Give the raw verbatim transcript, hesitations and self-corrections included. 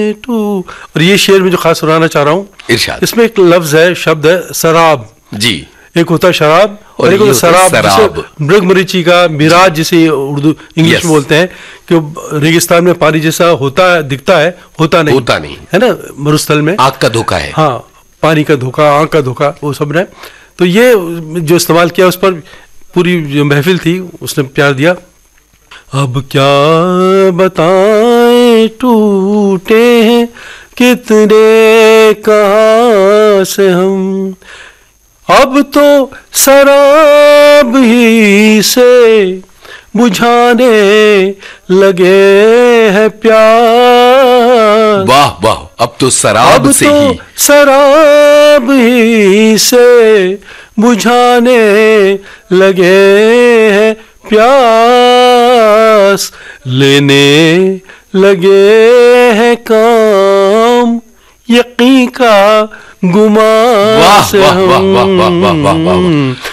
To. और ये शेर में जो खास सुनाना चाह रहा हूँ, इरशाद। इसमें एक लफ्ज है, शब्द है सराब जी। एक होता है शराब और, और एक होता है सराब, सराब। मृगमरीची का मिराज जिसे उर्दू इंग्लिश में बोलते हैं, कि रेगिस्तान में पानी जैसा होता है, दिखता है, होता नहीं होता नहीं है ना, मरुस्थल में आग का धोखा है। हाँ, पानी का धोखा, आग का धोखा, वो सब ने तो ये जो इस्तेमाल किया, उस पर पूरी जो महफिल थी उसने प्यार दिया। अब क्या बताएं टूटे हैं कितने कहाँ से हम, अब तो शराब ही से बुझाने लगे हैं प्यार। वाह वाह, अब तो शराब अब से तो ही शराब ही से बुझाने लगे हैं प्यास, लेने लगे हैं काम यकीन का गुमा से हम।